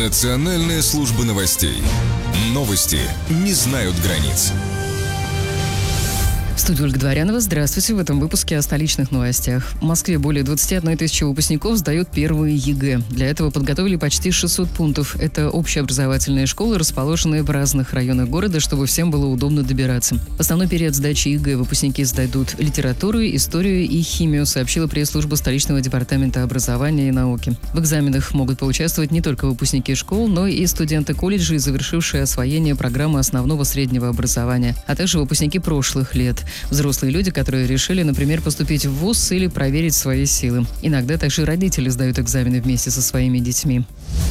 Национальная служба новостей. Новости не знают границ. В студии Ольга Дворянова. Здравствуйте. В этом выпуске о столичных новостях. В Москве более 21 тысячи выпускников сдают первые ЕГЭ. Для этого подготовили почти 600 пунктов. Это общеобразовательные школы, расположенные в разных районах города, чтобы всем было удобно добираться. В основной период сдачи ЕГЭ выпускники сдадут литературу, историю и химию, сообщила пресс-служба столичного департамента образования и науки. В экзаменах могут поучаствовать не только выпускники школ, но и студенты колледжей, завершившие освоение программы основного среднего образования, а также выпускники прошлых лет. Взрослые люди, которые решили, например, поступить в вуз или проверить свои силы. Иногда также родители сдают экзамены вместе со своими детьми.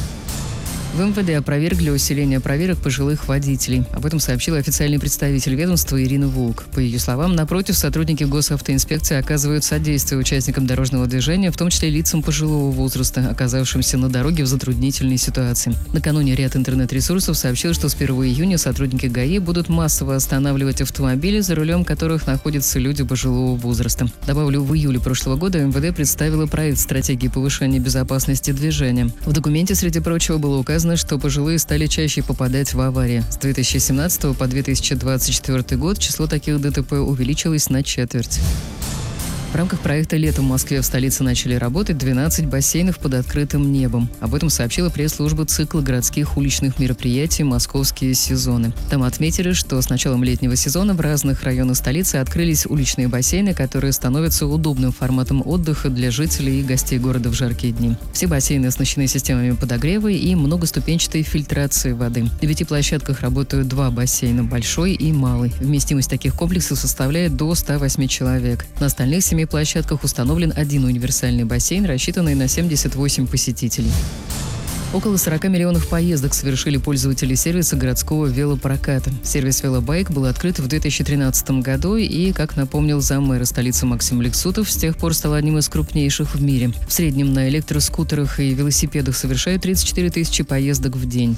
В МВД опровергли усиление проверок пожилых водителей. Об этом сообщил официальный представитель ведомства Ирина Волк. По ее словам, напротив, сотрудники госавтоинспекции оказывают содействие участникам дорожного движения, в том числе лицам пожилого возраста, оказавшимся на дороге в затруднительной ситуации. Накануне ряд интернет-ресурсов сообщил, что с 1 июня сотрудники ГАИ будут массово останавливать автомобили, за рулем которых находятся люди пожилого возраста. Добавлю, в июле прошлого года МВД представила проект стратегии повышения безопасности движения. В документе, среди прочего, было указано, что пожилые стали чаще попадать в аварии. С 2017 по 2024 год число таких ДТП увеличилось на четверть. В рамках проекта «Лето в Москве» в столице начали работать 12 бассейнов под открытым небом. Об этом сообщила пресс-служба цикла городских уличных мероприятий «Московские сезоны». Там отметили, что с началом летнего сезона в разных районах столицы открылись уличные бассейны, которые становятся удобным форматом отдыха для жителей и гостей города в жаркие дни. Все бассейны оснащены системами подогрева и многоступенчатой фильтрации воды. В 9 площадках работают 2 бассейна – большой и малый. Вместимость таких комплексов составляет до 108 человек. На остальных 7 площадках установлен один универсальный бассейн, рассчитанный на 78 посетителей. Около 40 миллионов поездок совершили пользователи сервиса городского велопроката. Сервис «Велобайк» был открыт в 2013 году и, как напомнил заммэра столицы Максим Лексутов, с тех пор стал одним из крупнейших в мире. В среднем на электроскутерах и велосипедах совершают 34 тысячи поездок в день.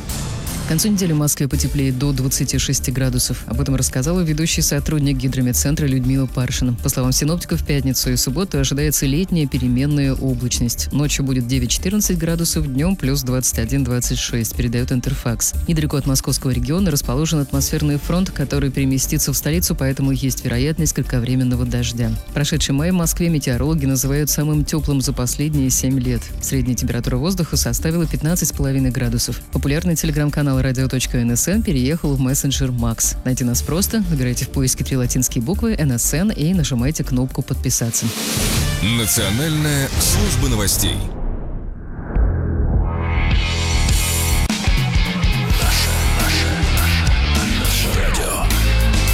К концу недели в Москве потеплеет до 26 градусов. Об этом рассказала ведущий сотрудник гидрометцентра Людмила Паршина. По словам синоптиков, в пятницу и субботу ожидается летняя переменная облачность. Ночью будет 9-14 градусов, днем плюс 21-26, передает Интерфакс. Недалеко от московского региона расположен атмосферный фронт, который переместится в столицу, поэтому есть вероятность кратковременного дождя. Прошедший май в Москве метеорологи называют самым теплым за последние 7 лет. Средняя температура воздуха составила 15,5 градусов. Популярный телеграм-канал radio.nsn переехал в мессенджер Макс. Найти нас просто, набирайте в поиске 3 латинские буквы НСН и нажимайте кнопку «Подписаться». Национальная служба новостей.